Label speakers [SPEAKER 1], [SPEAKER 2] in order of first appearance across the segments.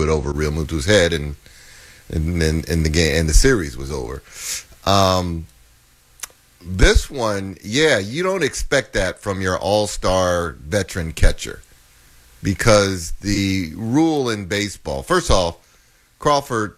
[SPEAKER 1] it over Real Muto's head, and then in the game and the series was over. This one, yeah, you don't expect that from your all-star veteran catcher, because the rule in baseball, first off, Crawford,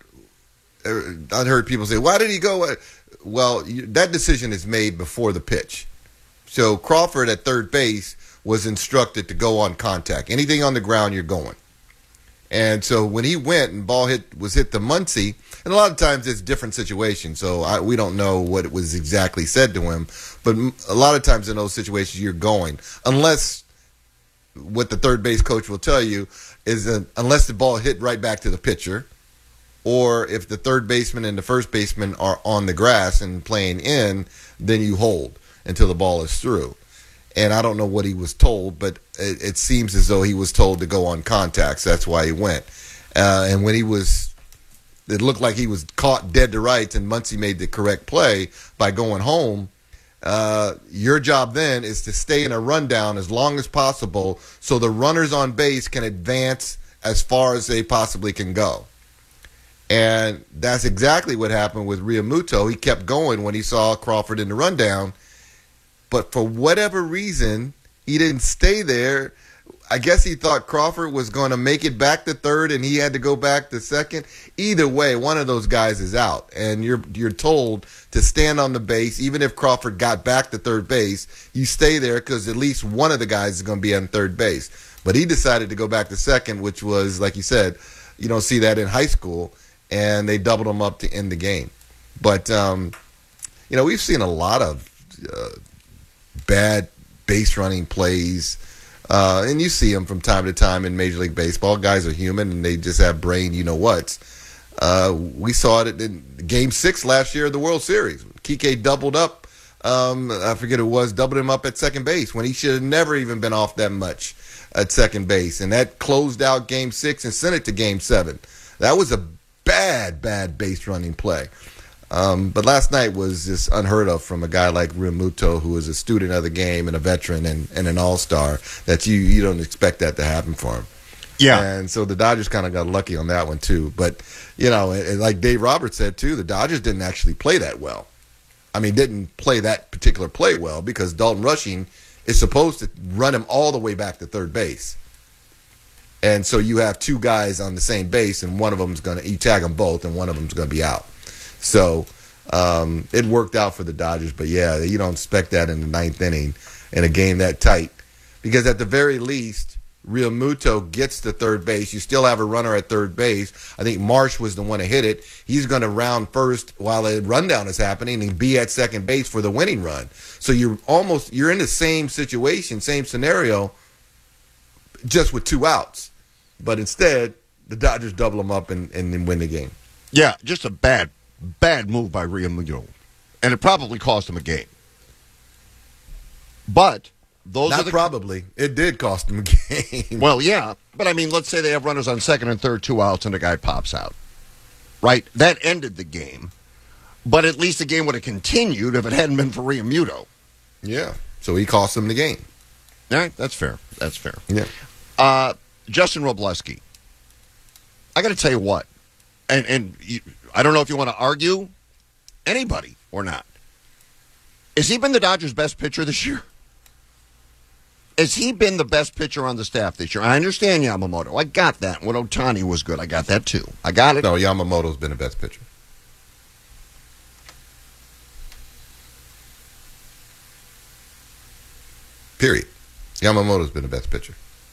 [SPEAKER 1] I heard people say, why did he go? Well, that decision is made before the pitch. So Crawford at third base was instructed to go on contact. Anything on the ground, you're going. And so when he went and ball was hit to Muncy, and a lot of times it's different situations, so we don't know what was exactly said to him. But a lot of times in those situations, you're going. Unless what the third base coach will tell you is unless the ball hit right back to the pitcher, or if the third baseman and the first baseman are on the grass and playing in, then you hold until the ball is through. And I don't know what he was told, but it seems as though he was told to go on contacts. That's why he went. And when it looked like he was caught dead to rights, and Muncy made the correct play by going home. Your job then is to stay in a rundown as long as possible so the runners on base can advance as far as they possibly can go. And that's exactly what happened with Realmuto. He kept going when he saw Crawford in the rundown. But for whatever reason, he didn't stay there. I guess he thought Crawford was going to make it back to third and he had to go back to second. Either way, one of those guys is out. And you're told to stand on the base. Even if Crawford got back to third base, you stay there because at least one of the guys is going to be on third base. But he decided to go back to second, which was, like you said, you don't see that in high school. And they doubled him up to end the game. But, we've seen a lot of bad base running plays. And you see them from time to time in Major League Baseball. Guys are human and they just have brain you-know-whats. We saw it in Game 6 last year of the World Series. Kike doubled up. I forget who it was, doubled him up at second base when he should have never even been off that much at second base. And that closed out Game 6 and sent it to Game 7. That was a bad base running play. But last night was just unheard of from a guy like Realmuto, who is a student of the game and a veteran and an all-star, that you don't expect that to happen for him. Yeah. And so the Dodgers kind of got lucky on that one, too. But, like Dave Roberts said, too, the Dodgers didn't actually play that well. I mean, didn't play that particular play well because Dalton Rushing is supposed to run him all the way back to third base. And so you have two guys on the same base, and one of them's you tag them both, and one of them's going to be out. So it worked out for the Dodgers. But, yeah, you don't expect that in the ninth inning in a game that tight. Because at the very least, Realmuto gets to third base. You still have a runner at third base. I think Marsh was the one to hit it. He's going to round first while the rundown is happening and be at second base for the winning run. So you're in the same situation, same scenario, just with two outs. But instead, the Dodgers double them up and win the game.
[SPEAKER 2] Yeah, just a bad move by Realmuto. And it probably cost him a game. But
[SPEAKER 1] it did cost him a game.
[SPEAKER 2] Well, yeah. But, I mean, let's say they have runners on second and third, two outs, and the guy pops out. Right? That ended the game. But at least the game would have continued if it hadn't been for Realmuto.
[SPEAKER 1] Yeah. So he cost him the game.
[SPEAKER 2] All right. That's fair.
[SPEAKER 1] Yeah.
[SPEAKER 2] Justin Robleski. I got to tell you what. And I don't know if you want to argue anybody or not. Has he been the Dodgers' best pitcher this year? Has he been the best pitcher on the staff this year? I understand Yamamoto. I got that. When Ohtani was good, I got that too. I got it.
[SPEAKER 1] No, Yamamoto's been the best pitcher. Period. Yamamoto's been the best pitcher.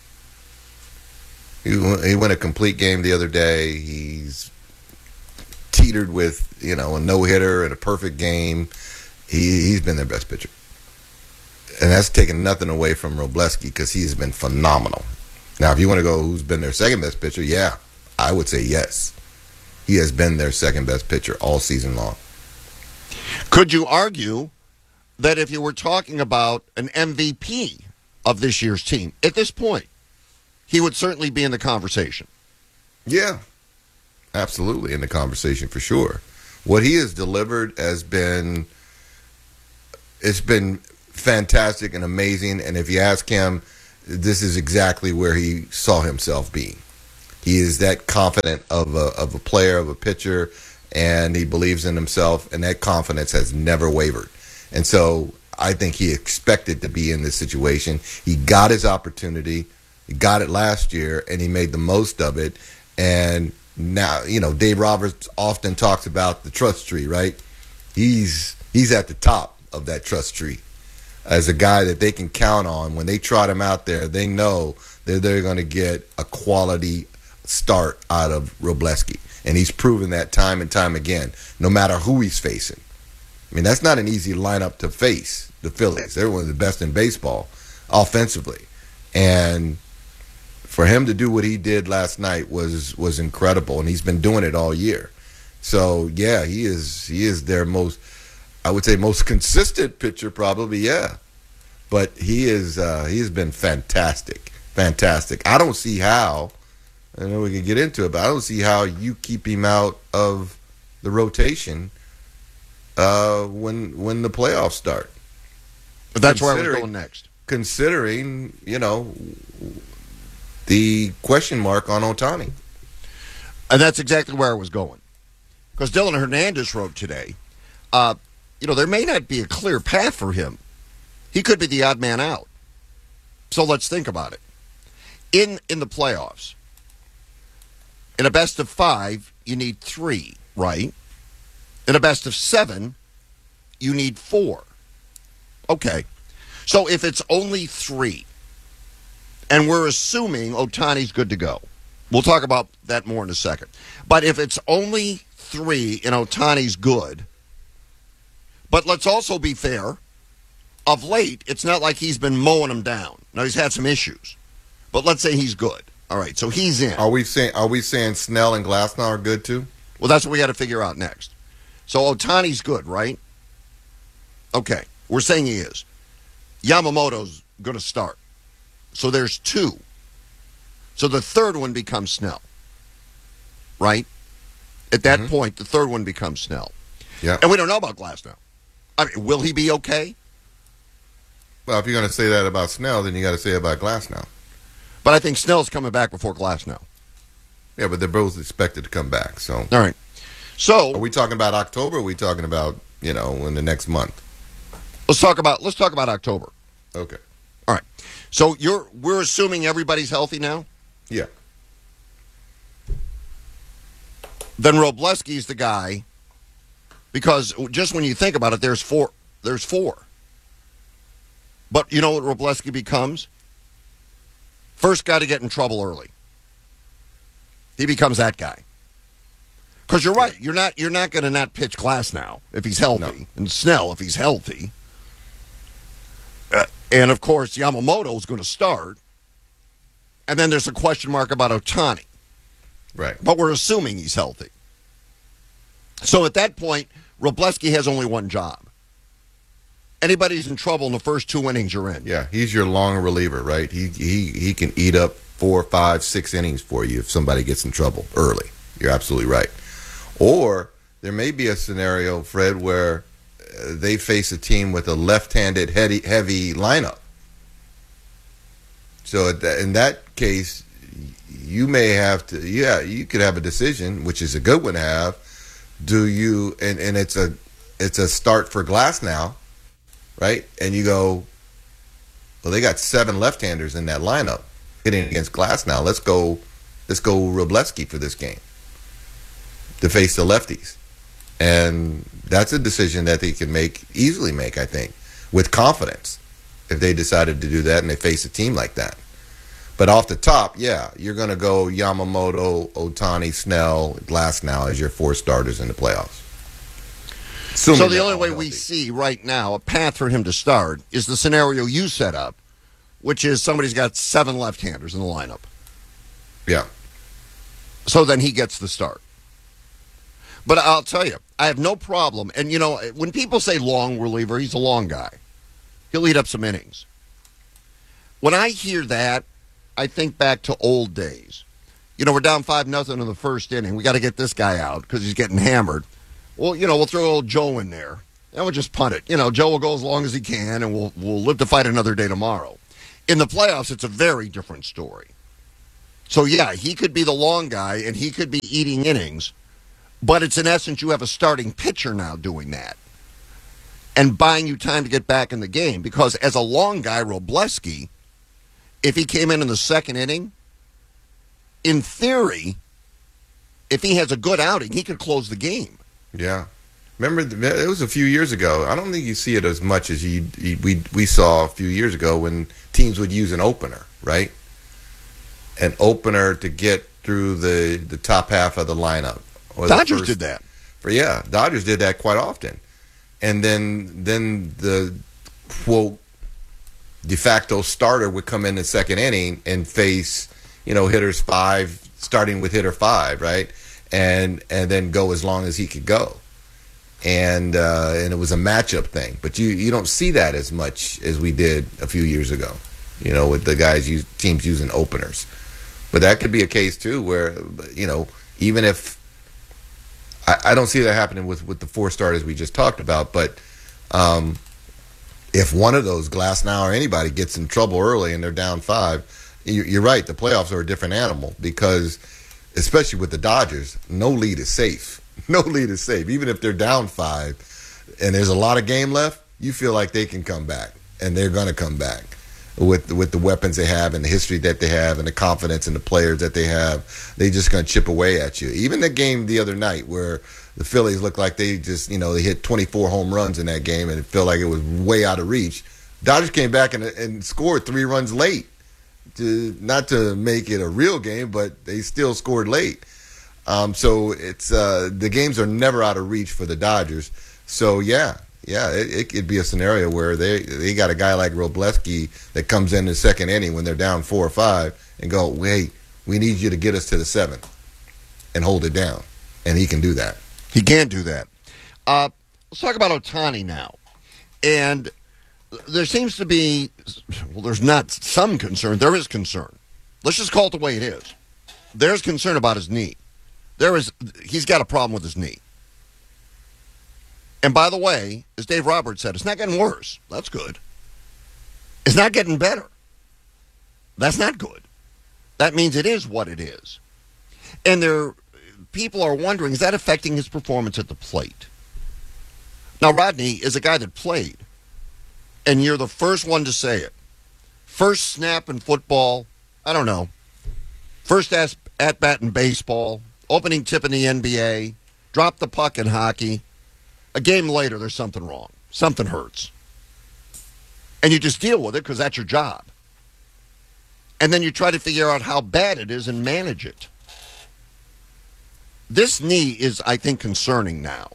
[SPEAKER 1] He went a complete game the other day. He's teetered with, a no-hitter and a perfect game. He's been their best pitcher. And that's taken nothing away from Robleski because he's been phenomenal. Now, if you want to go who's been their second-best pitcher, yeah, I would say yes. He has been their second-best pitcher all season long.
[SPEAKER 2] Could you argue that if you were talking about an MVP of this year's team at this point, he would certainly be in the conversation?
[SPEAKER 1] Yeah, absolutely in the conversation for sure. What he has delivered it's been fantastic and amazing. And if you ask him, this is exactly where he saw himself being. He is that confident of a player, of a pitcher, and he believes in himself, and that confidence has never wavered. And so I think he expected to be in this situation. He got his opportunity. He got it last year, and he made the most of it. And now, Dave Roberts often talks about the trust tree, right? He's at the top of that trust tree as a guy that they can count on. When they trot him out there, they know that they're going to get a quality start out of Robleski. And he's proven that time and time again, no matter who he's facing. I mean, that's not an easy lineup to face, the Phillies. They're one of the best in baseball offensively. And for him to do what he did last night was incredible, and he's been doing it all year. So, yeah, he is their most, I would say, most consistent pitcher probably, yeah. But he has been fantastic, fantastic. I don't see how, I know we can get into it, but I don't see how you keep him out of the rotation when the playoffs start.
[SPEAKER 2] But that's where we're going next.
[SPEAKER 1] Considering, the question mark on Ohtani.
[SPEAKER 2] And that's exactly where I was going. Because Dylan Hernandez wrote today, there may not be a clear path for him. He could be the odd man out. So let's think about it. In the playoffs, in a best of 5, you need 3, right? In a best of 7, you need 4. Okay. So if it's only 3, and we're assuming Ohtani's good to go, we'll talk about that more in a second. But if it's only 3 and Ohtani's good, but let's also be fair, of late, it's not like he's been mowing them down. Now, he's had some issues. But let's say he's good. All right, so he's in.
[SPEAKER 1] Are we saying Snell and Glasnow are good too?
[SPEAKER 2] Well, that's what we got to figure out next. So Ohtani's good, right? Okay, we're saying he is. Yamamoto's going to start. So there's 2. So the third one becomes Snell, right? At that point, the third one becomes Snell.
[SPEAKER 1] Yeah.
[SPEAKER 2] And we don't know about Glasnow. I mean, will he be okay?
[SPEAKER 1] Well, if you're going to say that about Snell, then you got to say it about Glasnow.
[SPEAKER 2] But I think Snell's coming back before Glasnow.
[SPEAKER 1] Yeah, but they're both expected to come back. So,
[SPEAKER 2] all right. So,
[SPEAKER 1] are we talking about October? Or are we talking about in the next month?
[SPEAKER 2] Let's talk about October.
[SPEAKER 1] Okay.
[SPEAKER 2] All right. So we're assuming everybody's healthy now?
[SPEAKER 1] Yeah.
[SPEAKER 2] Then Robleski's the guy, because just when you think about it, there's 4. But you know what Robleski becomes? First guy to get in trouble early. He becomes that guy. Because you're right. You're not going to not pitch Glasnow if he's healthy,
[SPEAKER 1] no.
[SPEAKER 2] And Snell if he's healthy. And, of course, Yamamoto's going to start. And then there's a question mark about Ohtani.
[SPEAKER 1] Right.
[SPEAKER 2] But we're assuming he's healthy. So at that point, Robleski has only one job. Anybody's in trouble in the first 2 innings, you're in.
[SPEAKER 1] Yeah, he's your long reliever, right? He can eat up 4, 5, 6 innings for you if somebody gets in trouble early. You're absolutely right. Or there may be a scenario, Fred, where they face a team with a left-handed heavy lineup. So in that case, you may have to, you could have a decision, which is a good one to have. Do you, and it's a start for Glasnow, right? And you go, well, they got 7 left-handers in that lineup hitting against Glasnow. Let's go Robleski for this game to face the lefties. And that's a decision that they can easily make, I think, with confidence if they decided to do that and they face a team like that. But off the top, yeah, you're going to go Yamamoto, Ohtani, Snell, Glasnow as your 4 starters in the playoffs.
[SPEAKER 2] So the only way we see right now a path for him to start is the scenario you set up, which is somebody's got 7 left-handers in the lineup.
[SPEAKER 1] Yeah.
[SPEAKER 2] So then he gets the start. But I'll tell you, I have no problem. And, when people say long reliever, he's a long guy. He'll eat up some innings. When I hear that, I think back to old days. We're down 5-0 in the first inning. We got to get this guy out because he's getting hammered. Well, we'll throw old Joe in there, and we'll just punt it. Joe will go as long as he can, and we'll live to fight another day tomorrow. In the playoffs, it's a very different story. So, yeah, he could be the long guy, and he could be eating innings. But it's in essence, you have a starting pitcher now doing that and buying you time to get back in the game. Because as a long guy, Robleski, if he came in the second inning, in theory, if he has a good outing, he could close the game.
[SPEAKER 1] Yeah. Remember, it was a few years ago. I don't think you see it as much as we saw a few years ago when teams would use an opener, right? An opener to get through the top half of the lineup.
[SPEAKER 2] Dodgers did that.
[SPEAKER 1] Dodgers did that quite often. And then the, quote, de facto starter would come in the second inning and face, hitters 5, starting with hitter 5, right? And then go as long as he could go. And it was a matchup thing. But you don't see that as much as we did a few years ago, with the teams using openers. But that could be a case, too, where, even if I don't see that happening with the 4 starters we just talked about, but if one of those, Glasnow or anybody, gets in trouble early and they're down 5, you're right, the playoffs are a different animal because, especially with the Dodgers, no lead is safe. No lead is safe. Even if they're down 5 and there's a lot of game left, you feel like they can come back, and they're going to come back. With the weapons they have and the history that they have and the confidence in the players that they have, they just going to chip away at you. Even the game the other night where the Phillies looked like they just, they hit 24 home runs in that game and it felt like it was way out of reach. Dodgers came back and scored 3 runs late, not to make it a real game, but they still scored late. So it's the games are never out of reach for the Dodgers. So, it could be a scenario where they got a guy like Robleski that comes in the second inning when they're down 4 or 5 and go, wait, we need you to get us to the 7th and hold it down. And he can do that.
[SPEAKER 2] He can do that. Let's talk about Ohtani now. And there seems to be, there's not some concern. There is concern. Let's just call it the way it is. There's concern about his knee. He's got a problem with his knee. And by the way, as Dave Roberts said, it's not getting worse. That's good. It's not getting better. That's not good. That means it is what it is. And people are wondering, is that affecting his performance at the plate? Now, Rodney is a guy that played, and you're the first one to say it. First snap in football, I don't know. First at-bat in baseball, opening tip in the NBA, drop the puck in hockey. A game later, there's something wrong. Something hurts. And you just deal with it because that's your job. And then you try to figure out how bad it is and manage it. This knee is, I think, concerning now.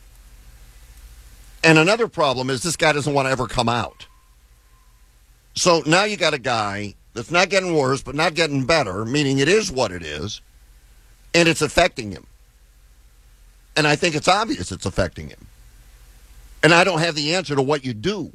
[SPEAKER 2] And another problem is this guy doesn't want to ever come out. So now you got a guy that's not getting worse but not getting better, meaning it is what it is, and it's affecting him. And I think it's obvious it's affecting him. And I don't have the answer to what you do.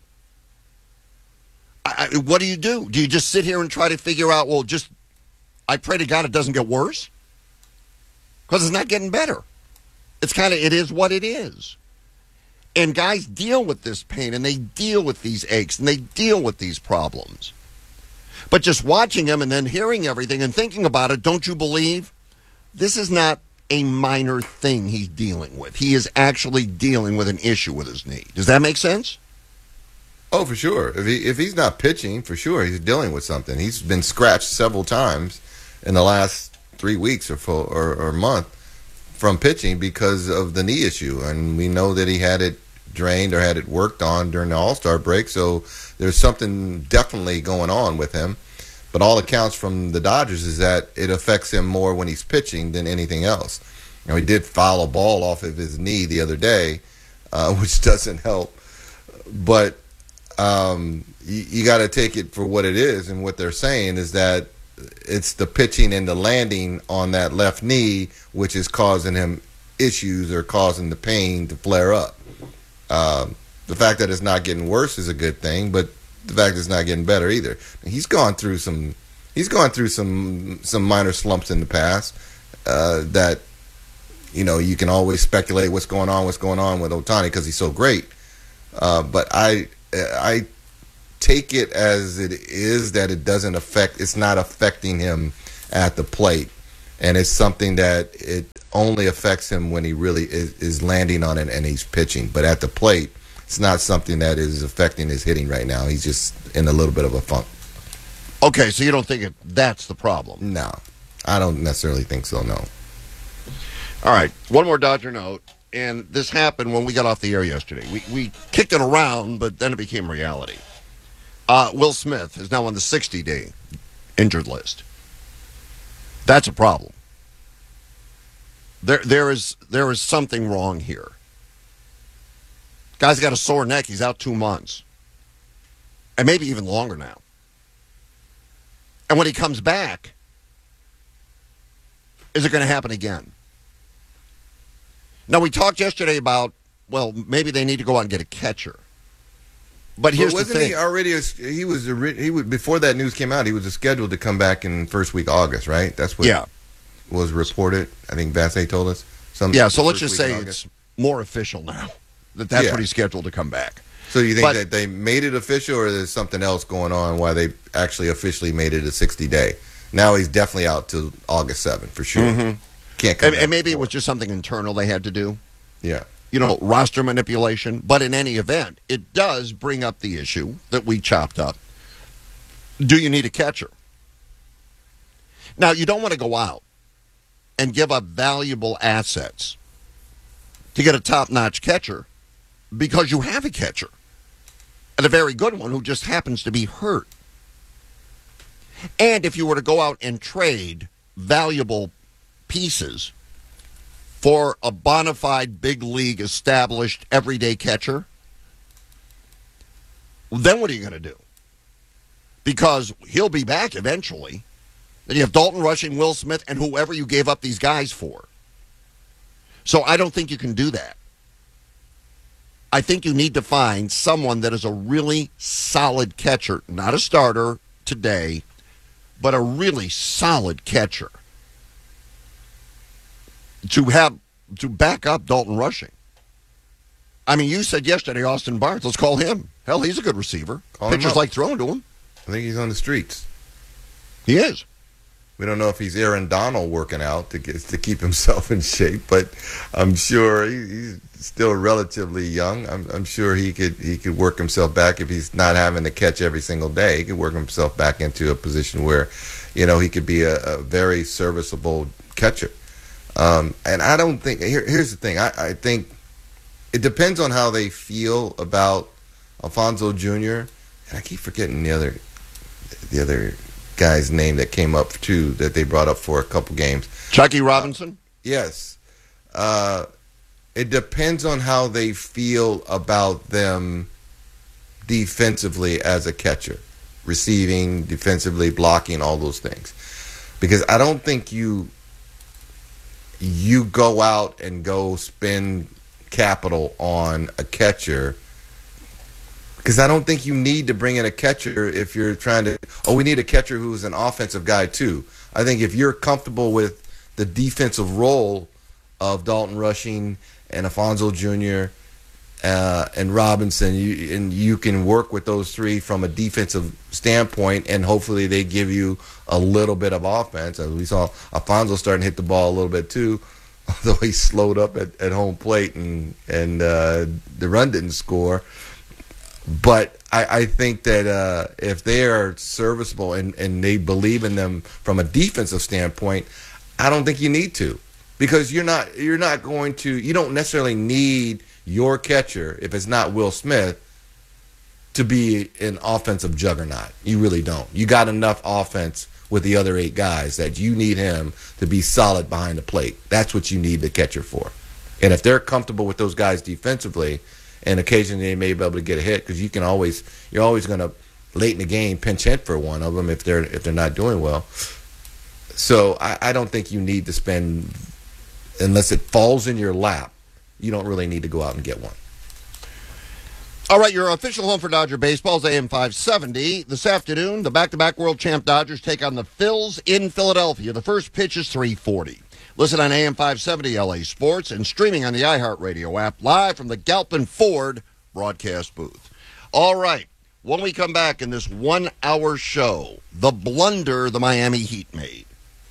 [SPEAKER 2] What do you do? Do you just sit here and try to figure out, I pray to God it doesn't get worse? Because it's not getting better. It is what it is. And guys deal with this pain, and they deal with these aches, and they deal with these problems. But just watching him and then hearing everything and thinking about it, don't you believe? This is not a minor thing he's dealing with. He is actually dealing with an issue with his knee. Does that make sense?
[SPEAKER 1] Oh, for sure. If he's not pitching, for sure, he's dealing with something. He's been scratched several times in the last 3 weeks or month from pitching because of the knee issue. And we know that he had it drained or had it worked on during the All-Star break. So there's something definitely going on with him. But all accounts from the Dodgers is that it affects him more when he's pitching than anything else. He did foul a ball off of his knee the other day, which doesn't help. But you got to take it for what it is. And what they're saying is that it's the pitching and the landing on that left knee which is causing him issues or causing the pain to flare up. The fact that it's not getting worse is a good thing, but the fact it's not getting better either. He's gone through some minor slumps in the past that you can always speculate what's going on with Ohtani because he's so great. But I take it as it is that it's not affecting him at the plate, and it's something that it only affects him when he really is landing on it and he's pitching. But at the plate, it's not something that is affecting his hitting right now. He's just in a little bit of a funk.
[SPEAKER 2] Okay, so you don't think that's the problem?
[SPEAKER 1] No, I don't necessarily think so, no.
[SPEAKER 2] All right, one more Dodger note, and this happened when we got off the air yesterday. We kicked it around, but then it became reality. Will Smith is now on the 60-day injured list. That's a problem. There is something wrong here. Guy's got a sore neck. He's out 2 months. And maybe even longer now. And when he comes back, is it going to happen again? Now, we talked yesterday about, well, maybe they need to go out and get a catcher. But here's the thing.
[SPEAKER 1] He already? He was before that news came out. He was scheduled to come back in first week August, right? That's what was reported. I think Vassay told us.
[SPEAKER 2] So let's just say it's more official now that's what he's scheduled to come back.
[SPEAKER 1] So you think that they made it official, or there's something else going on why they actually officially made it a 60-day? Now he's definitely out till August 7th for sure.
[SPEAKER 2] Mm-hmm.
[SPEAKER 1] Can't come back.
[SPEAKER 2] And maybe it was just something internal they had to do.
[SPEAKER 1] Yeah.
[SPEAKER 2] Roster manipulation. But in any event, it does bring up the issue that we chopped up. Do you need a catcher? Now, you don't want to go out and give up valuable assets to get a top-notch catcher because you have a catcher, and a very good one who just happens to be hurt. And if you were to go out and trade valuable pieces for a bona fide big league established everyday catcher, then what are you going to do? Because he'll be back eventually. Then you have Dalton Rushing, Will Smith, and whoever you gave up these guys for. So I don't think you can do that. I think you need to find someone that is a really solid catcher, not a starter today, but a really solid catcher to back up Dalton Rushing. I mean, you said yesterday Austin Barnes. Let's call him. Hell, he's a good receiver. Pitchers like throwing to him.
[SPEAKER 1] I think he's on the streets.
[SPEAKER 2] He is.
[SPEAKER 1] We don't know if he's Aaron Donald working out to keep himself in shape, but I'm sure he's still relatively young. I'm sure he could work himself back if he's not having to catch every single day. He could work himself back into a position where, he could be a very serviceable catcher. And I don't think here's the thing. I think it depends on how they feel about Alfonso Jr. And I keep forgetting the other guy's name that came up too, that they brought up for a couple games.
[SPEAKER 2] Chucky Robinson?
[SPEAKER 1] Yes. It depends on how they feel about them defensively as a catcher. Receiving, defensively, blocking, all those things. Because I don't think you go out and go spend capital on a catcher, because I don't think you need to bring in a catcher if you're trying to, we need a catcher who's an offensive guy too. I think if you're comfortable with the defensive role of Dalton Rushing and Alfonso Jr. And Robinson, you can work with those three from a defensive standpoint, and hopefully they give you a little bit of offense. As we saw Alfonso starting to hit the ball a little bit too, although he slowed up at home plate and the run didn't score. But I think that if they are serviceable and they believe in them from a defensive standpoint, I don't think you need to, because you don't necessarily need your catcher, if it's not Will Smith, to be an offensive juggernaut. You really don't. You got enough offense with the other 8 guys that you need him to be solid behind the plate. That's what you need the catcher for. And if they're comfortable with those guys defensively, and occasionally they may be able to get a hit, because you're always going to late in the game pinch hit for one of them if they're not doing well. So I don't think you need to spend, unless it falls in your lap, you don't really need to go out and get one.
[SPEAKER 2] All right, your official home for Dodger baseball is AM 570. This afternoon, the back-to-back world champ Dodgers take on the Phils in Philadelphia. The first pitch is 3:40. Listen on AM 570 LA Sports and streaming on the iHeartRadio app, live from the Galpin Ford broadcast booth. All right, when we come back in this 1-hour show, the blunder the Miami Heat made.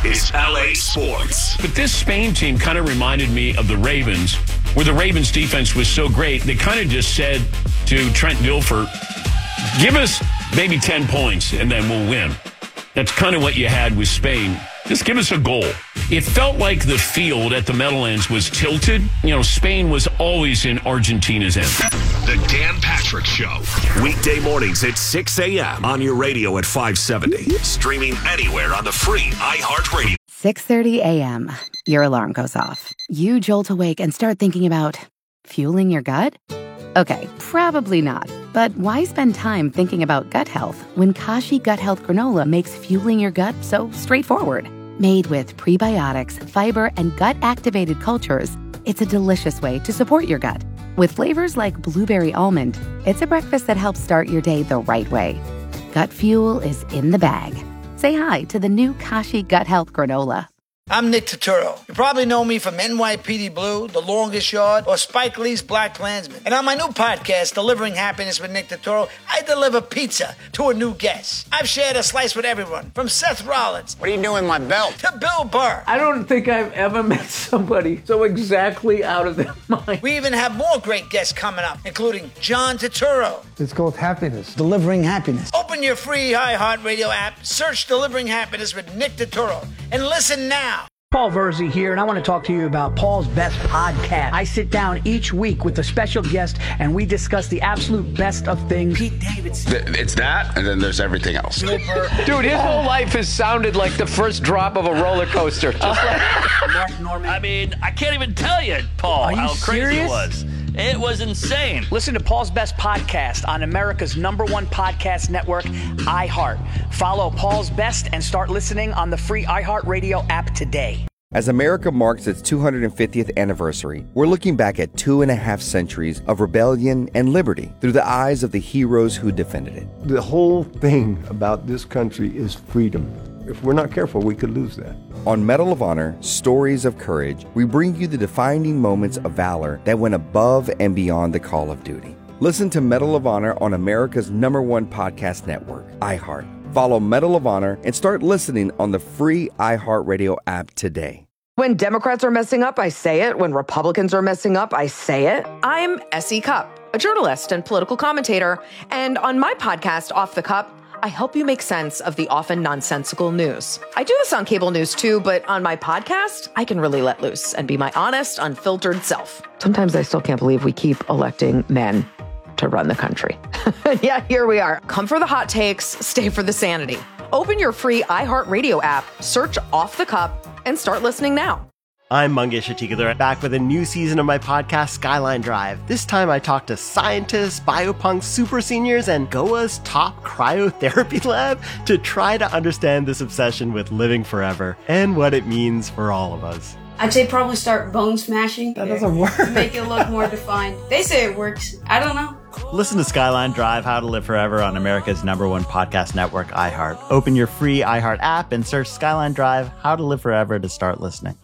[SPEAKER 3] is LA Sports.
[SPEAKER 4] But this Spain team kind of reminded me of the Ravens, where the Ravens defense was so great, they kind of just said to Trent Dilfer, give us maybe 10 points and then we'll win. That's kind of what you had with Spain. Just give us a goal. It felt like the field at the Meadowlands was tilted. You know, Spain was always in Argentina's end.
[SPEAKER 3] The Dan Patrick Show. Weekday mornings at 6 a.m. on your radio at 570. Streaming anywhere on the free iHeartRadio.
[SPEAKER 5] 6:30 a.m. Your alarm goes off. You jolt awake and start thinking about fueling your gut? Okay, probably not. But why spend time thinking about gut health when Kashi Gut Health Granola makes fueling your gut so straightforward? Made with prebiotics, fiber, and gut-activated cultures, it's a delicious way to support your gut. With flavors like blueberry almond, it's a breakfast that helps start your day the right way. Gut fuel is in the bag. Say hi to the new Kashi Gut Health Granola.
[SPEAKER 6] I'm Nick Turturro. You probably know me from NYPD Blue, The Longest Yard, or Spike Lee's Black Klansman. And on my new podcast, Delivering Happiness with Nick Turturro, I deliver pizza to a new guest. I've shared a slice with everyone, from Seth Rollins.
[SPEAKER 7] What are you doing with my belt?
[SPEAKER 6] To Bill Burr.
[SPEAKER 8] I don't think I've ever met somebody so exactly out of their mind.
[SPEAKER 6] We even have more great guests coming up, including John Turturro.
[SPEAKER 9] It's called Happiness.
[SPEAKER 7] Delivering Happiness.
[SPEAKER 6] Open your free iHeartRadio app, search Delivering Happiness with Nick Turturro, and listen now.
[SPEAKER 10] Paul Verzi here, and I want to talk to you about Paul's Best Podcast. I sit down each week with a special guest, and we discuss the absolute best of things. Pete Davidson.
[SPEAKER 11] It's that, and then there's everything else.
[SPEAKER 8] Dude, his whole life has sounded like the first drop of a roller coaster. Just like
[SPEAKER 10] Mark Norman.
[SPEAKER 12] I mean, I can't even tell you, Paul, how crazy it was. It was insane.
[SPEAKER 10] Listen to Paul's Best Podcast on America's #1 podcast network, iHeart. Follow Paul's Best and start listening on the free iHeartRadio app today.
[SPEAKER 13] As America marks its 250th anniversary, we're looking back at 2.5 centuries of rebellion and liberty through the eyes of the heroes who defended it.
[SPEAKER 9] The whole thing about this country is freedom. If we're not careful, we could lose that.
[SPEAKER 13] On Medal of Honor, Stories of Courage, we bring you the defining moments of valor that went above and beyond the call of duty. Listen to Medal of Honor on America's #1 podcast network, iHeart. Follow Medal of Honor and start listening on the free iHeartRadio app today.
[SPEAKER 14] When Democrats are messing up, I say it. When Republicans are messing up, I say it. I'm S.E. Cupp, a journalist and political commentator. And on my podcast, Off the Cup, I help you make sense of the often nonsensical news. I do this on cable news too, but on my podcast, I can really let loose and be my honest, unfiltered self. Sometimes I still can't believe we keep electing men to run the country. Yeah, here we are. Come for the hot takes, stay for the sanity. Open your free iHeartRadio app, search Off the Cup, and start listening now.
[SPEAKER 15] I'm Mangesh Atikadar, back with a new season of my podcast, Skyline Drive. This time I talk to scientists, biopunks, super seniors, and Goa's top cryotherapy lab to try to understand this obsession with living forever and what it means for all of us.
[SPEAKER 16] I'd say probably start bone smashing.
[SPEAKER 15] That doesn't work.
[SPEAKER 16] Make it look more defined. They say it works. I don't know.
[SPEAKER 17] Listen to Skyline Drive, How to Live Forever on America's #1 podcast network, iHeart. Open your free iHeart app and search Skyline Drive, How to Live Forever to start listening.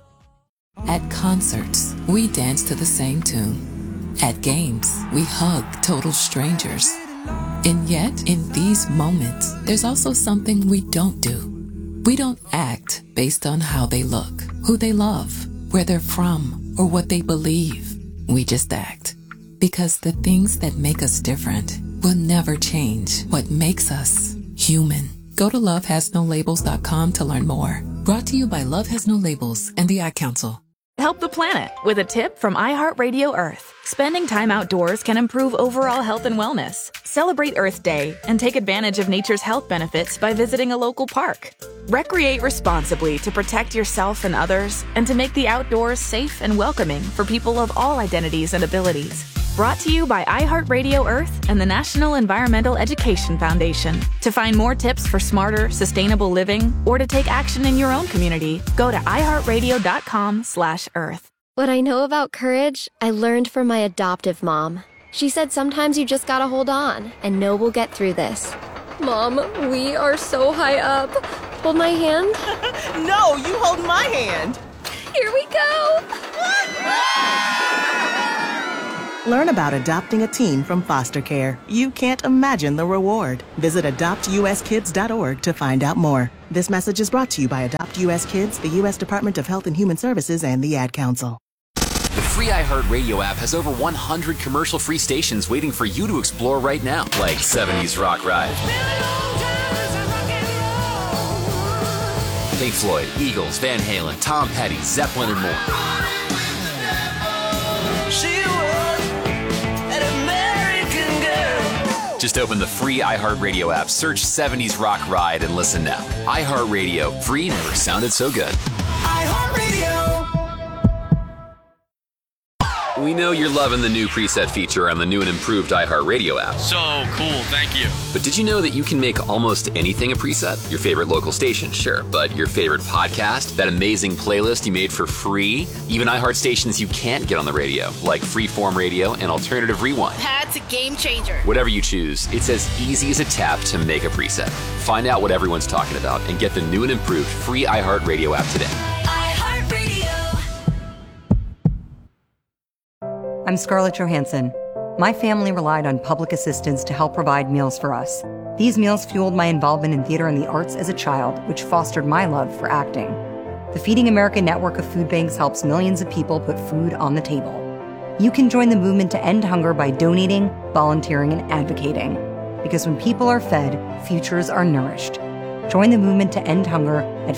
[SPEAKER 18] At concerts, we dance to the same tune. At games, we hug total strangers. And yet, in these moments, there's also something we don't do. We don't act based on how they look, who they love, where they're from, or what they believe. We just act. Because the things that make us different will never change what makes us human. Go to lovehasnolabels.com to learn more. Brought to you by Love Has No Labels and the Ad Council.
[SPEAKER 19] Help the planet with a tip from iHeartRadio Earth. Spending time outdoors can improve overall health and wellness. Celebrate Earth Day and take advantage of nature's health benefits by visiting a local park. Recreate responsibly to protect yourself and others and to make the outdoors safe and welcoming for people of all identities and abilities. Brought to you by iHeartRadio Earth and the National Environmental Education Foundation. To find more tips for smarter, sustainable living or to take action in your own community, go to iHeartRadio.com/Earth.
[SPEAKER 20] What I know about courage, I learned from my adoptive mom. She said sometimes you just gotta hold on and know we'll get through this. Mom, we are so high up. Hold my hand.
[SPEAKER 21] No, you hold my hand.
[SPEAKER 20] Here we go.
[SPEAKER 7] Learn about adopting a teen from foster care. You can't imagine the reward. Visit adoptuskids.org to find out more. This message is brought to you by Adopt US Kids, the U.S. Department of Health and Human Services, and the Ad Council.
[SPEAKER 22] The free iHeartRadio app has over 100 commercial-free stations waiting for you to explore right now, like 70s Rock Ride, Pink Floyd, Eagles, Van Halen, Tom Petty, Zeppelin, and more. Just open the free iHeartRadio app, search 70s Rock Ride, and listen now. iHeartRadio, free never sounded so good. We know you're loving the new preset feature on the new and improved iHeartRadio app.
[SPEAKER 23] So cool, thank you.
[SPEAKER 22] But did you know that you can make almost anything a preset? Your favorite local station, sure. But your favorite podcast, that amazing playlist you made for free, even iHeart stations you can't get on the radio, like Freeform Radio and Alternative Rewind.
[SPEAKER 24] That's a game changer.
[SPEAKER 22] Whatever you choose, it's as easy as a tap to make a preset. Find out what everyone's talking about and get the new and improved free iHeartRadio app today.
[SPEAKER 25] I'm Scarlett Johansson. My family relied on public assistance to help provide meals for us. These meals fueled my involvement in theater and the arts as a child, which fostered my love for acting. The Feeding America network of food banks helps millions of people put food on the table. You can join the movement to end hunger by donating, volunteering, and advocating. Because when people are fed, futures are nourished. Join the movement to end hunger at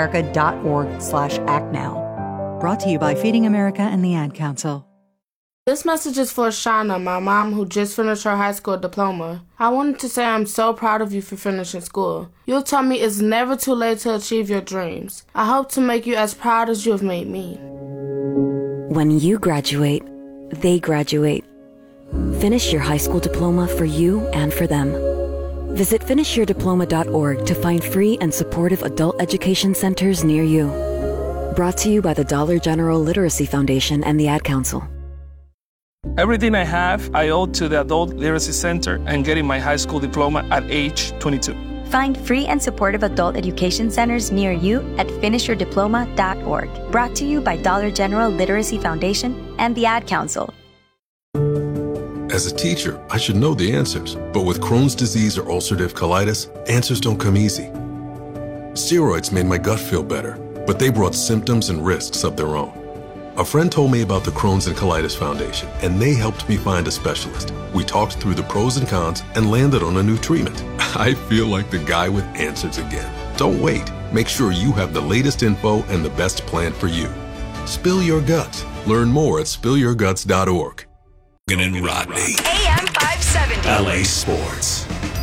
[SPEAKER 25] feedingamerica.org/actnow.
[SPEAKER 26] Brought to you by Feeding America and the Ad Council.
[SPEAKER 27] This message is for Shauna, my mom who just finished her high school diploma. I wanted to say I'm so proud of you for finishing school. You'll tell me it's never too late to achieve your dreams. I hope to make you as proud as you have made me.
[SPEAKER 28] When you graduate, they graduate. Finish your high school diploma for you and for them. Visit finishyourdiploma.org to find free and supportive adult education centers near you. Brought to you by the Dollar General Literacy Foundation and the Ad Council.
[SPEAKER 29] Everything I have, I owe to the Adult Literacy Center and getting my high school diploma at age 22.
[SPEAKER 30] Find free and supportive adult education centers near you at finishyourdiploma.org. Brought to you by Dollar General Literacy Foundation and the Ad Council.
[SPEAKER 31] As a teacher, I should know the answers. But with Crohn's disease or ulcerative colitis, answers don't come easy. Steroids made my gut feel better, but they brought symptoms and risks of their own. A friend told me about the Crohn's and Colitis Foundation, and they helped me find a specialist. We talked through the pros and cons and landed on a new treatment. I feel like the guy with answers again. Don't wait. Make sure you have the latest info and the best plan for you. Spill your guts. Learn more at spillyourguts.org.
[SPEAKER 3] And Rodney.
[SPEAKER 24] AM 570.
[SPEAKER 3] LA Sports.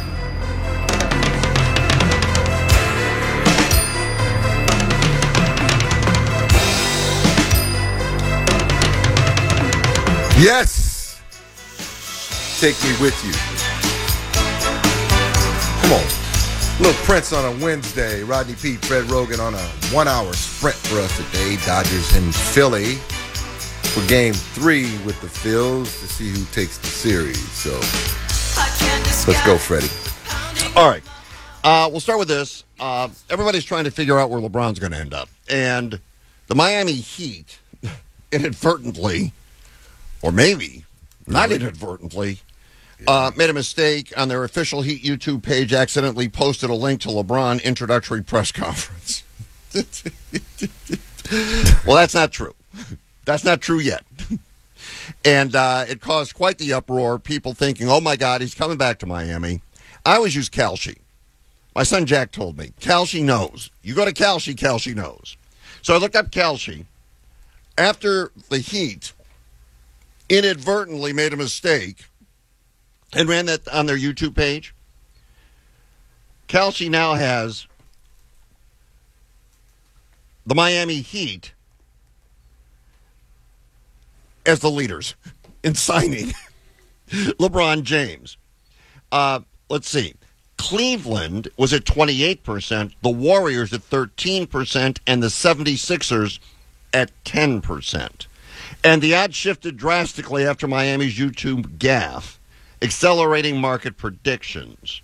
[SPEAKER 1] Yes! Take me with you. Come on. Little Prince on a Wednesday. Rodney Peete, Fred Rogan on a 1-hour sprint for us today. Dodgers in Philly for Game 3 with the Phils to see who takes the series. So let's go, Freddie.
[SPEAKER 2] All right. We'll start with this. Everybody's trying to figure out where LeBron's going to end up. And the Miami Heat inadvertently, or maybe not inadvertently, made a mistake on their official Heat YouTube page, accidentally posted a link to LeBron introductory press conference. Well, that's not true. That's not true yet. And it caused quite the uproar, people thinking, oh, my God, he's coming back to Miami. I always use Kalshi. My son Jack told me, Kalshi knows. You go to Kalshi, Kalshi knows. So I looked up Kalshi. After the Heat inadvertently made a mistake and ran that on their YouTube page, Kalshi now has the Miami Heat as the leaders in signing LeBron James. Let's see. Cleveland was at 28%, the Warriors at 13%, and the 76ers at 10%. And the odds shifted drastically after Miami's YouTube gaffe, accelerating market predictions.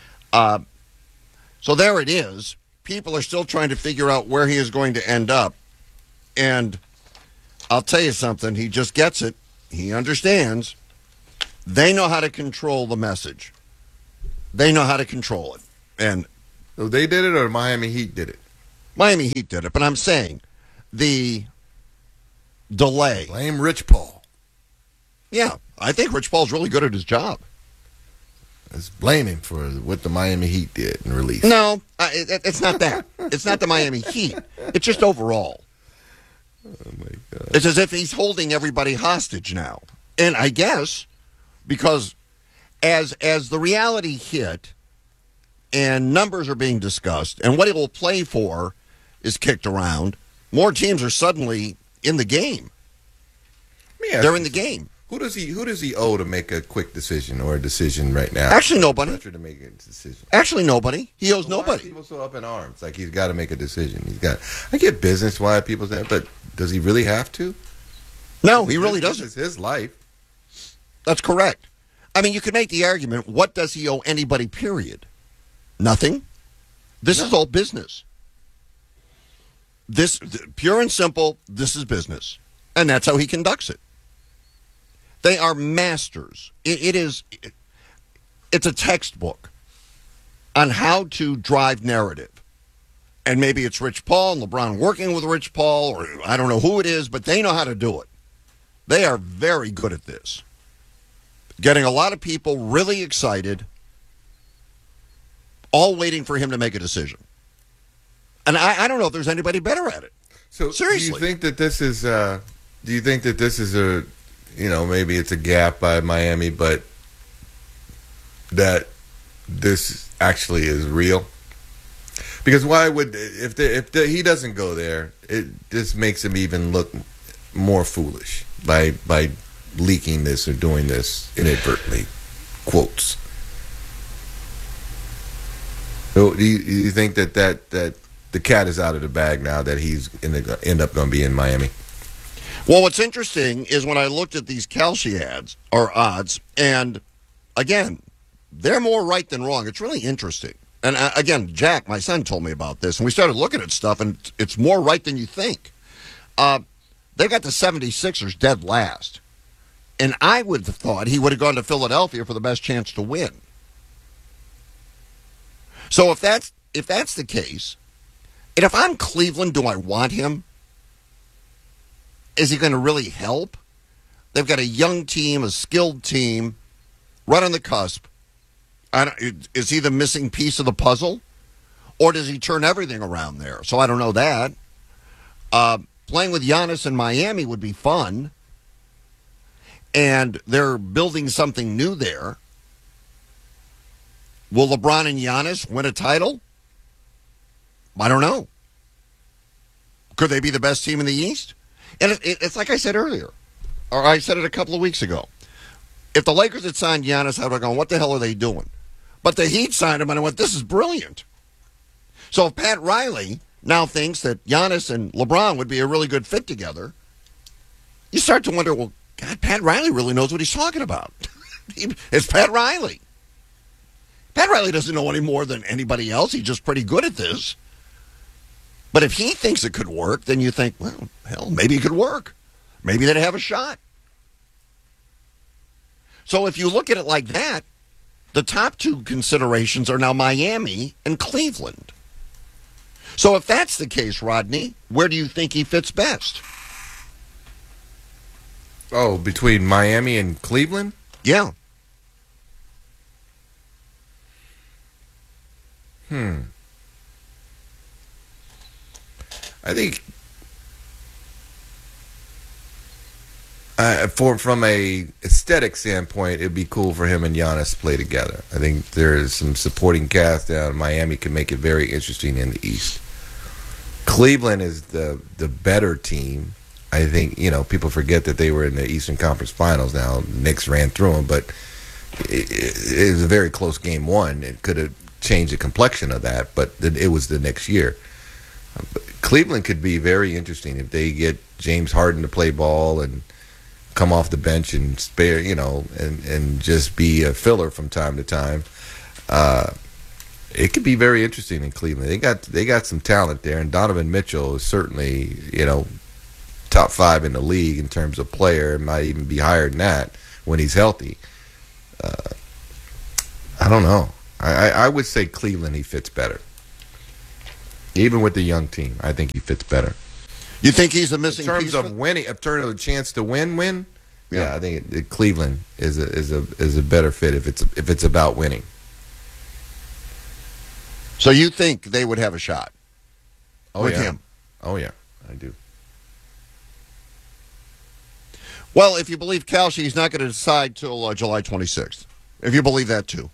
[SPEAKER 2] So there it is. People are still trying to figure out where he is going to end up. And I'll tell you something, he just gets it. he understands they know how to control the message. They know how to control it. And
[SPEAKER 1] so they did it, or Miami Heat did it?
[SPEAKER 2] Miami Heat did it, but I'm saying the delay.
[SPEAKER 1] Blame Rich Paul.
[SPEAKER 2] Yeah, I think Rich Paul's really good at his job.
[SPEAKER 1] Let's blame him for what the Miami Heat did and released.
[SPEAKER 2] No, it's not that. It's not the Miami Heat. It's just overall.
[SPEAKER 1] Oh, my God.
[SPEAKER 2] It's as if he's holding everybody hostage now. And I guess because as the reality hit and numbers are being discussed and what he will play for is kicked around, more teams are suddenly in the game. They're in the game.
[SPEAKER 1] Who does he owe to make a quick decision or a decision right now?
[SPEAKER 2] Actually, nobody.
[SPEAKER 1] To make a decision.
[SPEAKER 2] Actually, nobody. He owes nobody.
[SPEAKER 1] Why are people so up in arms? Like he's got to make a decision. I get business why people say, but does he really have to?
[SPEAKER 2] No, he really doesn't.
[SPEAKER 1] This is his life.
[SPEAKER 2] That's correct. I mean, you could make the argument, what does he owe anybody, period? Nothing. This is all business. This, pure and simple, this is business. And that's how he conducts it. They are masters. It's a textbook on how to drive narrative. And maybe it's Rich Paul and LeBron working with Rich Paul, or I don't know who it is, but they know how to do it. They are very good at this. Getting a lot of people really excited, all waiting for him to make a decision. And I don't know if there's anybody better at it.
[SPEAKER 1] So
[SPEAKER 2] seriously,
[SPEAKER 1] do you think that this is a, maybe it's a gap by Miami, but that this actually is real? Because why would if he doesn't go there, it just makes him even look more foolish by leaking this or doing this inadvertently. Quotes. So do you think that the cat is out of the bag now that he's end up going to be in Miami?
[SPEAKER 2] Well, what's interesting is when I looked at these Kelce odds, and again, they're more right than wrong. It's really interesting. And again, Jack, my son, told me about this, and we started looking at stuff, and it's more right than you think. They got the 76ers dead last. And I would have thought he would have gone to Philadelphia for the best chance to win. So if that's the case, and if I'm Cleveland, do I want him? Is he going to really help? They've got a young team, a skilled team, right on the cusp. Is he the missing piece of the puzzle? Or does he turn everything around there? So I don't know that. Playing with Giannis in Miami would be fun. And they're building something new there. Will LeBron and Giannis win a title? I don't know. Could they be the best team in the East? And it's like I said earlier, or I said it a couple of weeks ago. If the Lakers had signed Giannis, I would have gone, what the hell are they doing? But the Heat signed him, and I went, this is brilliant. So if Pat Riley now thinks that Giannis and LeBron would be a really good fit together, you start to wonder, well, God, Pat Riley really knows what he's talking about. It's Pat Riley. Pat Riley doesn't know any more than anybody else. He's just pretty good at this. But if he thinks it could work, then you think, well, hell, maybe it could work. Maybe they'd have a shot. So if you look at it like that, the top two considerations are now Miami and Cleveland. So if that's the case, Rodney, where do you think he fits best?
[SPEAKER 1] Oh, between Miami and Cleveland?
[SPEAKER 2] Yeah.
[SPEAKER 1] I think from a aesthetic standpoint, it'd be cool for him and Giannis to play together. I think there's some supporting cast down in Miami can make it very interesting in the East. Cleveland is the better team. I think, people forget that they were in the Eastern Conference Finals now. Knicks ran through them, but it was a very close game one. It could have changed the complexion of that, but it was the next year. Cleveland could be very interesting if they get James Harden to play ball and come off the bench and spare, and just be a filler from time to time. It could be very interesting in Cleveland. They got some talent there, and Donovan Mitchell is certainly, top 5 in the league in terms of player. It might even be higher than that when he's healthy. I don't know. I would say Cleveland, he fits better. Even with the young team, I think he fits better.
[SPEAKER 2] You think he's a missing
[SPEAKER 1] piece?
[SPEAKER 2] piece?
[SPEAKER 1] In terms of winning, in terms of a chance to win? Yeah, I think Cleveland is a better fit if it's about winning.
[SPEAKER 2] So you think they would have a shot with him?
[SPEAKER 1] Oh, yeah, I do.
[SPEAKER 2] Well, if you believe Kalshi, he's not going to decide till July 26th. If you believe that, too.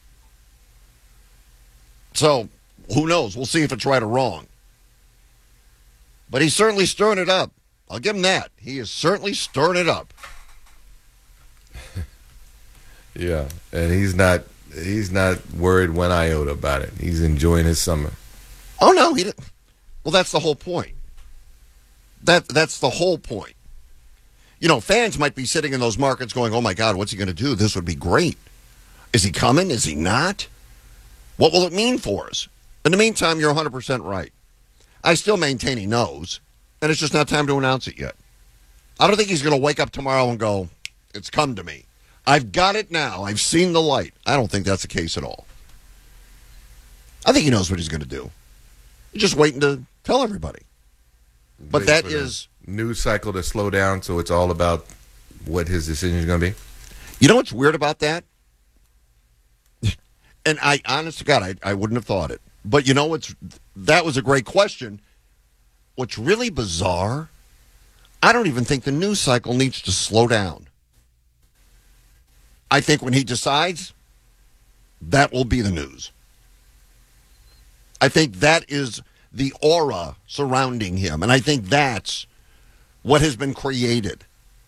[SPEAKER 2] So, who knows? We'll see if it's right or wrong. But he's certainly stirring it up. I'll give him that. He is certainly stirring it up.
[SPEAKER 1] Yeah, and he's not worried one iota about it. He's enjoying his summer.
[SPEAKER 2] Oh, no. He didn't. Well, that's the whole point. That's the whole point. You know, fans might be sitting in those markets going, oh, my God, what's he going to do? This would be great. Is he coming? Is he not? What will it mean for us? In the meantime, you're 100% right. I still maintain he knows, and it's just not time to announce it yet. I don't think he's going to wake up tomorrow and go, it's come to me. I've got it now. I've seen the light. I don't think that's the case at all. I think he knows what he's going to do. He's just waiting to tell everybody. But that is
[SPEAKER 1] news cycle to slow down, so it's all about what his decision is going to be.
[SPEAKER 2] You know what's weird about that? And honest to God, I wouldn't have thought it. But you know that was a great question. What's really bizarre, I don't even think the news cycle needs to slow down. I think when he decides, that will be the news. I think that is the aura surrounding him. And I think that's what has been created.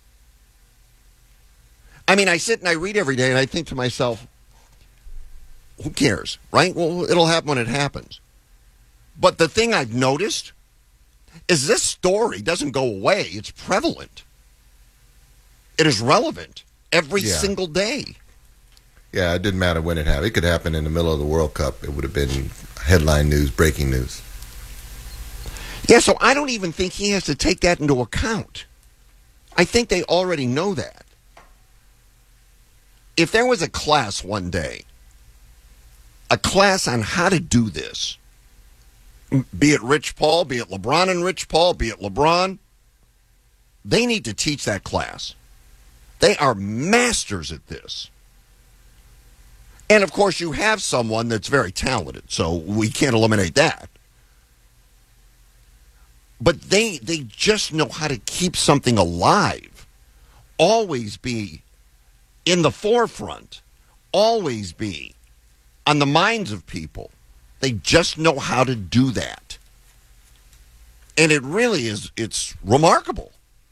[SPEAKER 2] I mean, I sit and I read every day and I think to myself, who cares, right? Well, it'll happen when it happens. But the thing I've noticed is this story doesn't go away. It's prevalent. It is relevant every single day.
[SPEAKER 1] Yeah, it didn't matter when it happened. It could happen in the middle of the World Cup. It would have been headline news, breaking news.
[SPEAKER 2] Yeah, so I don't even think he has to take that into account. I think they already know that. If there was a class one day, a class on how to do this, be it Rich Paul, be it LeBron and Rich Paul, be it LeBron, they need to teach that class. They are masters at this. And, of course, you have someone that's very talented, so we can't eliminate that. But they just know how to keep something alive, always be in the forefront, always be on the minds of people. They just know how to do that. And it really is, it's remarkable.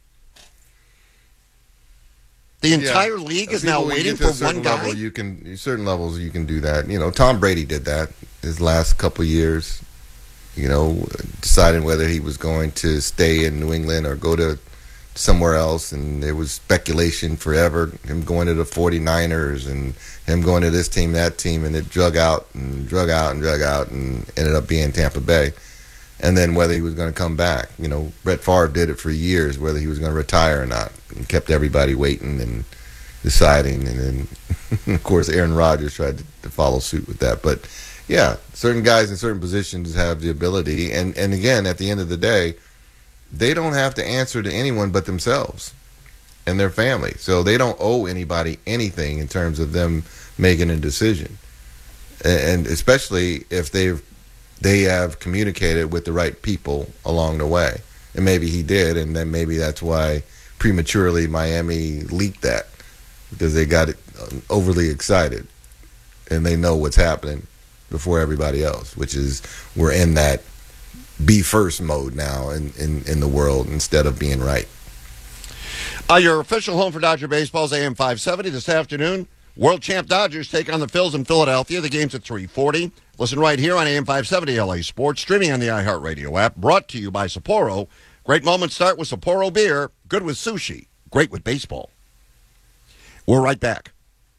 [SPEAKER 2] The entire league is now waiting for one guy.
[SPEAKER 1] Certain levels you can do that. You know, Tom Brady did that his last couple of years. You know, deciding whether he was going to stay in New England or go to somewhere else. And there was speculation forever, him going to the 49ers and him going to this team, that team, and it drug out and ended up being Tampa Bay. And then whether he was going to come back. You know, Brett Favre did it for years, whether he was going to retire or not, and kept everybody waiting and deciding. And then, of course, Aaron Rodgers tried to follow suit with that. But, yeah, certain guys in certain positions have the ability. And again, at the end of the day, they don't have to answer to anyone but themselves and their family. So they don't owe anybody anything in terms of them making a decision. And especially if they have communicated with the right people along the way. And maybe he did, and then maybe that's why prematurely Miami leaked that, because they got overly excited and they know what's happening before everybody else, which is we're in that be first mode now in the world instead of being right.
[SPEAKER 2] Your official home for Dodger Baseball is AM 570 this afternoon. World champ Dodgers take on the Phils in Philadelphia. The game's at 3:40. Listen right here on AM 570 LA Sports, streaming on the iHeartRadio app, brought to you by Sapporo. Great moments start with Sapporo beer, good with sushi, great with baseball. We're right back.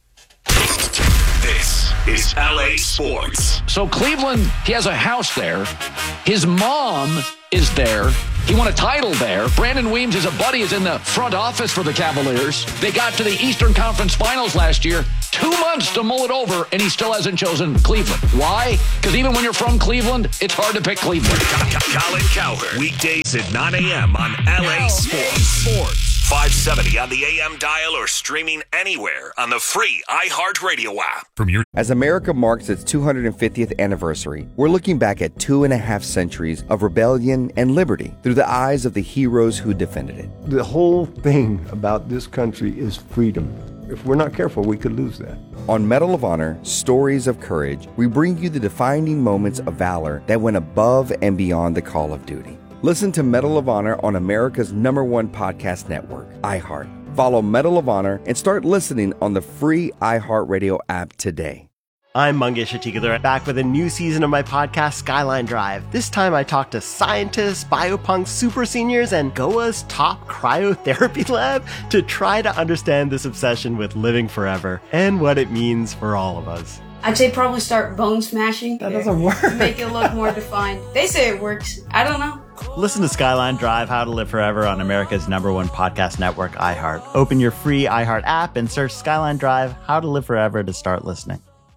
[SPEAKER 3] This is LA Sports.
[SPEAKER 4] So Cleveland, he has a house there. His mom is there. He won a title there. Brandon Weems, as a buddy, is in the front office for the Cavaliers. They got to the Eastern Conference Finals last year. 2 months to mull it over, and he still hasn't chosen Cleveland. Why? Because even when you're from Cleveland, it's hard to pick Cleveland.
[SPEAKER 3] Colin Cowherd. Weekdays at 9 a.m. on LA Sports. 570 on the AM dial or streaming anywhere on the free iHeartRadio app.
[SPEAKER 5] As America marks its 250th anniversary, we're looking back at 2.5 centuries of rebellion and liberty through the eyes of the heroes who defended it.
[SPEAKER 6] The whole thing about this country is freedom. If we're not careful, we could lose that.
[SPEAKER 5] On Medal of Honor, Stories of Courage, we bring you the defining moments of valor that went above and beyond the call of duty. Listen to Medal of Honor on America's #1 podcast network, iHeart. Follow Medal of Honor and start listening on the free iHeartRadio app today.
[SPEAKER 15] I'm Mangesh Hattikudur, back with a new season of my podcast, Skyline Drive. This time I talk to scientists, biopunks, super seniors, and Goa's top cryotherapy lab to try to understand this obsession with living forever and what it means for all of us.
[SPEAKER 16] I'd say probably start bone smashing.
[SPEAKER 15] That doesn't work.
[SPEAKER 16] To make it look more defined. They say it works. I don't know.
[SPEAKER 17] Listen to Skyline Drive, How to Live Forever on America's #1 podcast network, iHeart. Open your free iHeart app and search Skyline Drive, How to Live Forever to start listening.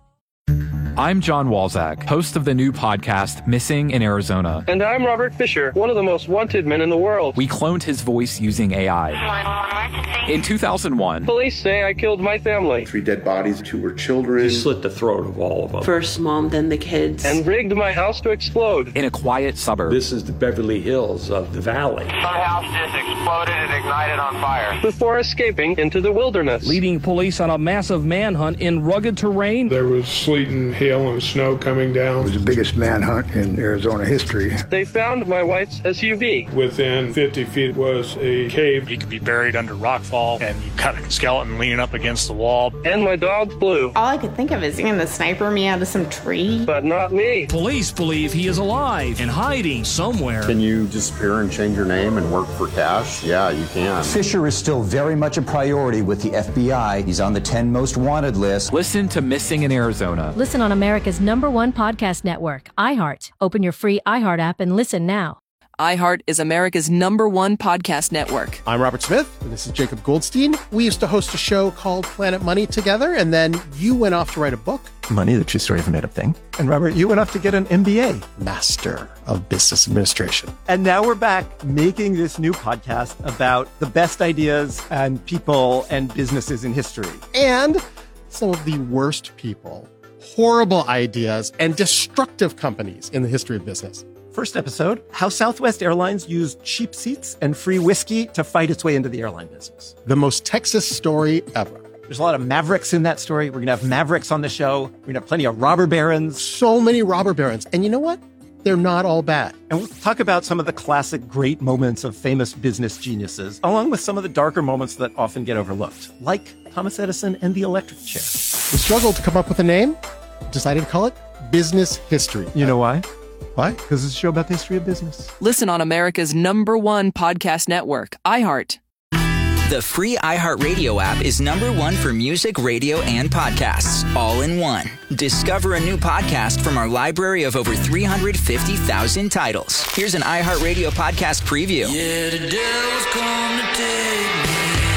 [SPEAKER 8] I'm John Walzak, host of the new podcast, Missing in Arizona.
[SPEAKER 9] And I'm Robert Fisher, one of the most wanted men in the world.
[SPEAKER 8] We cloned his voice using AI. In 2001,
[SPEAKER 9] police say I killed my family.
[SPEAKER 10] 3 dead bodies, 2 were children.
[SPEAKER 9] He slit the throat of all of them.
[SPEAKER 11] First mom, then the kids.
[SPEAKER 9] And rigged my house to explode.
[SPEAKER 8] In a quiet suburb.
[SPEAKER 9] This is the Beverly Hills of the valley.
[SPEAKER 12] Some house just exploded and ignited on fire.
[SPEAKER 9] Before escaping into the wilderness.
[SPEAKER 11] Leading police on a massive manhunt in rugged terrain.
[SPEAKER 13] There was sleet and hail and snow coming down.
[SPEAKER 14] It was the biggest manhunt in Arizona history.
[SPEAKER 9] They found my wife's SUV.
[SPEAKER 13] Within 50 feet was a cave.
[SPEAKER 23] He could be buried under rockfall, and you got a skeleton leaning up against the wall.
[SPEAKER 9] And my dog Blue.
[SPEAKER 32] All I could think of is the sniper me out of some tree.
[SPEAKER 9] But not me.
[SPEAKER 11] Police believe he is alive and hiding somewhere.
[SPEAKER 33] Can you disappear and change your name and work for cash? Yeah, you can.
[SPEAKER 34] Fisher is still very much a priority with the FBI. He's on the 10 most wanted list.
[SPEAKER 8] Listen to Missing in Arizona.
[SPEAKER 35] Listen on America's #1 podcast network, iHeart. Open your free iHeart app and listen now.
[SPEAKER 36] iHeart is America's #1 podcast network.
[SPEAKER 37] I'm Robert Smith, and this is Jacob Goldstein. We used to host a show called Planet Money together, and then you went off to write a book.
[SPEAKER 38] Money, the True Story of a Made-Up Thing. And Robert, you went off to get an MBA.
[SPEAKER 37] Master of Business Administration.
[SPEAKER 38] And now we're back making this new podcast about the best ideas and people and businesses in history.
[SPEAKER 37] And some of the worst people, horrible ideas, and destructive companies in the history of business.
[SPEAKER 38] First episode, how Southwest Airlines used cheap seats and free whiskey to fight its way into the airline business.
[SPEAKER 37] The most Texas story ever.
[SPEAKER 38] There's a lot of mavericks in that story. We're going to have mavericks on the show. We're going to have plenty of robber barons.
[SPEAKER 37] So many robber barons. And you know what? They're not all bad.
[SPEAKER 38] And we'll talk about some of the classic great moments of famous business geniuses, along with some of the darker moments that often get overlooked, like Thomas Edison and the electric chair.
[SPEAKER 37] We struggled to come up with a name, decided to call it Business History.
[SPEAKER 38] You know why?
[SPEAKER 37] Why?
[SPEAKER 38] Because it's a show about the history of business.
[SPEAKER 36] Listen on America's #1 podcast network, iHeart.
[SPEAKER 39] The free iHeartRadio app is #1 for music, radio, and podcasts, all in one. Discover a new podcast from our library of over 350,000 titles. Here's an iHeartRadio podcast preview.
[SPEAKER 40] Yeah, the devil's come to take me.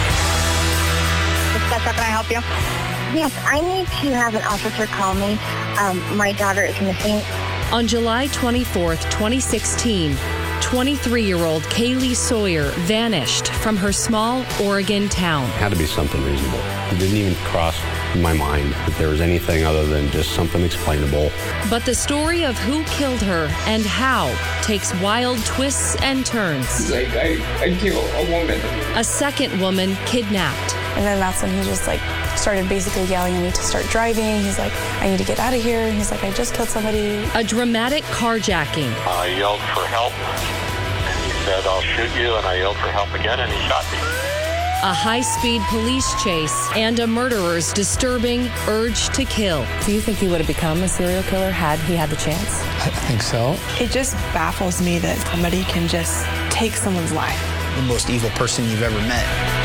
[SPEAKER 41] Can I help you? Yes, I need to have an officer call me. My daughter is missing.
[SPEAKER 42] On July 24th, 2016, 23-year-old Kaylee Sawyer vanished from her small Oregon town.
[SPEAKER 43] It had to be something reasonable. It didn't even cross my mind that there was anything other than just something explainable.
[SPEAKER 42] But the story of who killed her and how takes wild twists and turns.
[SPEAKER 44] Like, I killed a woman.
[SPEAKER 42] A second woman kidnapped.
[SPEAKER 45] And then that's when he just started basically yelling at me to start driving. He's like, I need to get out of here. He's like, I just killed somebody.
[SPEAKER 42] A dramatic carjacking.
[SPEAKER 43] I yelled for help, and he said, I'll shoot you, and I yelled for help again, and he shot me.
[SPEAKER 42] A high-speed police chase and a murderer's disturbing urge to kill.
[SPEAKER 45] Do you think he would have become a serial killer had he had the chance?
[SPEAKER 38] I think so.
[SPEAKER 45] It just baffles me that somebody can just take someone's life.
[SPEAKER 46] The most evil person you've ever met.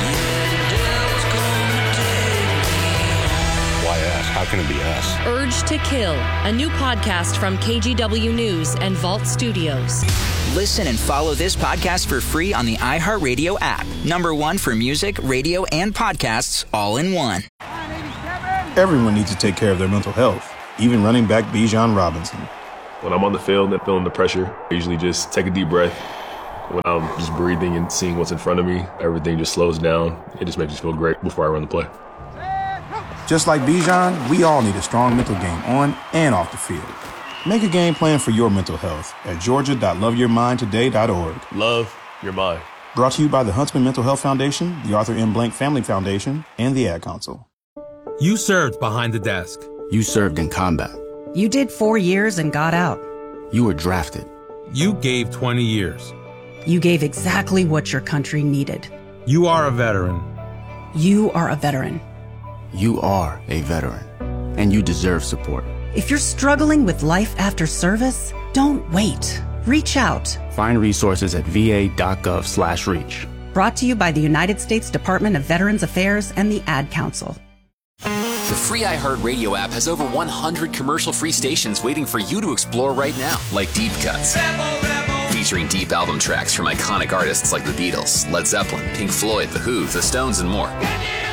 [SPEAKER 43] Why us? How can it be us?
[SPEAKER 42] Urge to Kill, a new podcast from KGW News and Vault Studios.
[SPEAKER 39] Listen and follow this podcast for free on the iHeartRadio app. #1 for music, radio, and podcasts all in one.
[SPEAKER 1] Everyone needs to take care of their mental health, even running back Bijan Robinson.
[SPEAKER 2] When I'm on the field and feeling the pressure, I usually just take a deep breath. When I'm just breathing and seeing what's in front of me, everything just slows down. It just makes me feel great before I run the play.
[SPEAKER 1] Just like Bijan, we all need a strong mental game on and off the field. Make a game plan for your mental health at georgia.loveyourmindtoday.org.
[SPEAKER 2] Love your mind.
[SPEAKER 1] Brought to you by the Huntsman Mental Health Foundation, the Arthur M. Blank Family Foundation, and the Ad Council.
[SPEAKER 3] You served behind the desk.
[SPEAKER 4] You served in combat.
[SPEAKER 5] You did 4 years and got out.
[SPEAKER 4] You were drafted.
[SPEAKER 3] You gave 20 years.
[SPEAKER 5] You gave exactly what your country needed.
[SPEAKER 3] You are a veteran.
[SPEAKER 5] You are a veteran.
[SPEAKER 4] You are a veteran, and you deserve support.
[SPEAKER 5] If you're struggling with life after service, don't wait. Reach out.
[SPEAKER 4] Find resources at va.gov/reach.
[SPEAKER 5] Brought to you by the United States Department of Veterans Affairs and the Ad Council.
[SPEAKER 6] The free iHeartRadio app has over 100 commercial-free stations waiting for you to explore right now, like Deep Cuts. Featuring deep album tracks from iconic artists like the Beatles, Led Zeppelin, Pink Floyd, The Who, The Stones, and more.